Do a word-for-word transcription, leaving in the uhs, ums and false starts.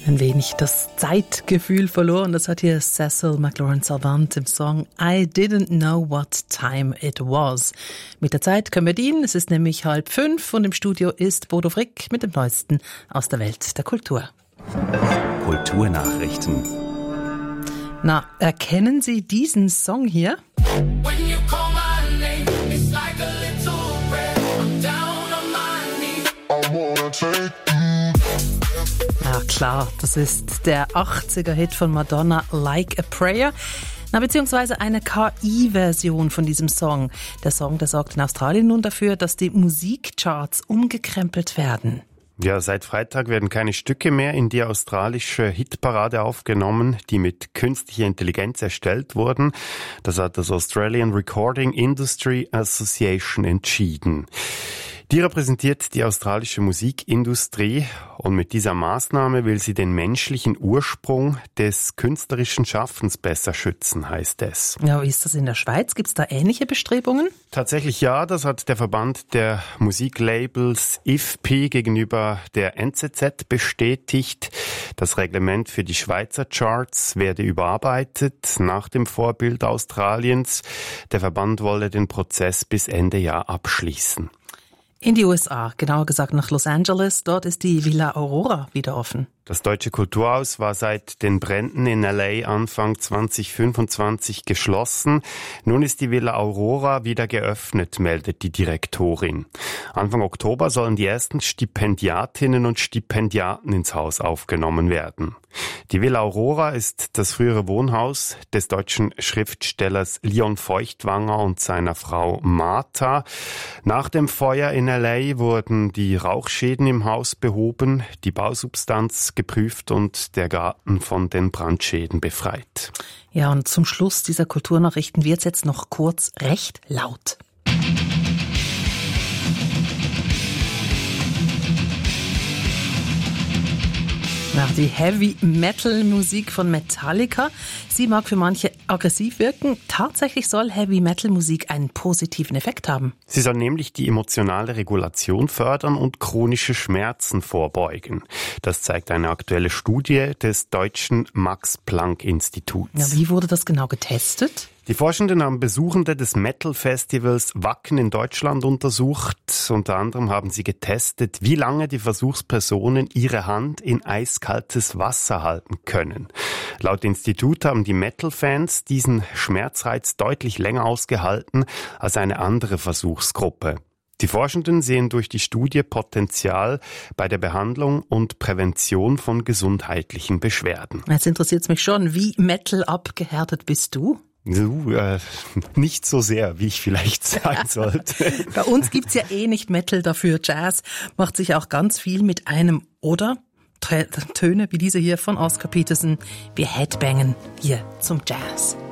ein wenig das Zeitgefühl verloren. Das hat hier Cecil McLaurin-Salvant im Song I Didn't Know What Time It Was. Mit der Zeit können wir dienen. Es ist nämlich halb fünf und im Studio ist Bodo Frick mit dem Neuesten aus der Welt der Kultur. Kulturnachrichten. Na, erkennen Sie diesen Song hier? Ja klar, das ist der achtziger-Hit von Madonna, Like a Prayer. Na, beziehungsweise eine K I-Version von diesem Song. Der Song, der sorgt in Australien nun dafür, dass die Musikcharts umgekrempelt werden. Ja, seit Freitag werden keine Stücke mehr in die australische Hitparade aufgenommen, die mit künstlicher Intelligenz erstellt wurden. Das hat das Australian Recording Industry Association entschieden. Die repräsentiert die australische Musikindustrie und mit dieser Maßnahme will sie den menschlichen Ursprung des künstlerischen Schaffens besser schützen, heißt es. Ja, wie ist das in der Schweiz? Gibt es da ähnliche Bestrebungen? Tatsächlich ja, das hat der Verband der Musiklabels I F P gegenüber der N Z Z bestätigt. Das Reglement für die Schweizer Charts werde überarbeitet nach dem Vorbild Australiens. Der Verband wolle den Prozess bis Ende Jahr abschließen. In die U S A, genauer gesagt nach Los Angeles. Dort ist die Villa Aurora wieder offen. Das Deutsche Kulturhaus war seit den Bränden in L A Anfang zwanzig fünfundzwanzig geschlossen. Nun ist die Villa Aurora wieder geöffnet, meldet die Direktorin. Anfang Oktober sollen die ersten Stipendiatinnen und Stipendiaten ins Haus aufgenommen werden. Die Villa Aurora ist das frühere Wohnhaus des deutschen Schriftstellers Leon Feuchtwanger und seiner Frau Martha. Nach dem Feuer in L A wurden die Rauchschäden im Haus behoben, die Bausubstanz geprüft und der Garten von den Brandschäden befreit. Ja, und zum Schluss dieser Kulturnachrichten wird's jetzt noch kurz recht laut. Ja, die Heavy-Metal-Musik von Metallica. Sie mag für manche aggressiv wirken. Tatsächlich soll Heavy-Metal-Musik einen positiven Effekt haben. Sie soll nämlich die emotionale Regulation fördern und chronische Schmerzen vorbeugen. Das zeigt eine aktuelle Studie des deutschen Max-Planck-Instituts. Ja, wie wurde das genau getestet? Die Forschenden haben Besuchende des Metal-Festivals Wacken in Deutschland untersucht. Unter anderem haben sie getestet, wie lange die Versuchspersonen ihre Hand in eiskaltes Wasser halten können. Laut Institut haben die Metal-Fans diesen Schmerzreiz deutlich länger ausgehalten als eine andere Versuchsgruppe. Die Forschenden sehen durch die Studie Potenzial bei der Behandlung und Prävention von gesundheitlichen Beschwerden. Jetzt interessiert es mich schon, wie Metal abgehärtet bist du? So, äh, nicht so sehr, wie ich vielleicht sein sollte. Bei uns gibt's ja eh nicht Metal, dafür Jazz. Macht sich auch ganz viel mit einem oder Töne wie diese hier von Oscar Peterson. Wir headbangen hier zum Jazz.